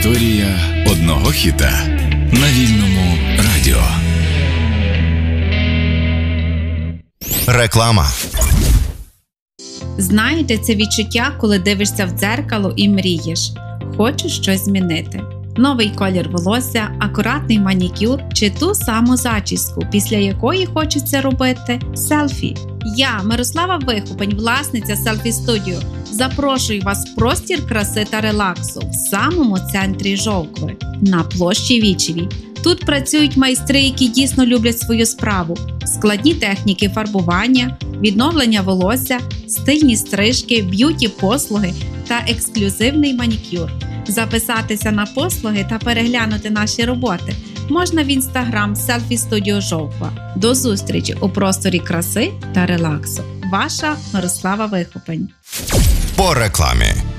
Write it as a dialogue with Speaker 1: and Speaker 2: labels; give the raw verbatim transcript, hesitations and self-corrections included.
Speaker 1: Історія одного хіта на Вільному радіо.
Speaker 2: Реклама.
Speaker 3: Знаєте, це відчуття, коли дивишся в дзеркало і мрієш. Хочеш щось змінити. Новий колір волосся, акуратний манікюр чи ту саму зачіску, після якої хочеться робити селфі. Я, Мирослава Вихопень, власниця селфі-студіо, запрошую вас в простір краси та релаксу в самому центрі Жовкви, на площі Вічевій. Тут працюють майстри, які дійсно люблять свою справу. Складні техніки фарбування, відновлення волосся, стильні стрижки, б'юті-послуги та ексклюзивний манікюр. Записатися на послуги та переглянути наші роботи можна в інстаграм селфі-студіо Жовква. До зустрічі у просторі краси та релаксу. Ваша Мирослава Вихопень.
Speaker 2: По рекламі.